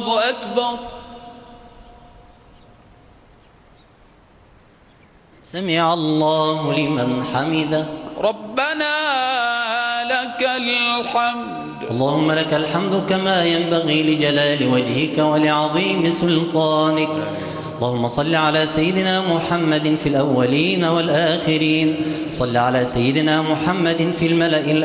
الله أكبر. سمع الله لمن حمده. ربنا لك الحمد. اللهم لك الحمد كما ينبغي لجلال وجهك ولعظيم سلطانك. اللهم صل على سيدنا محمد في الأولين والآخرين. صل على سيدنا محمد في الملأ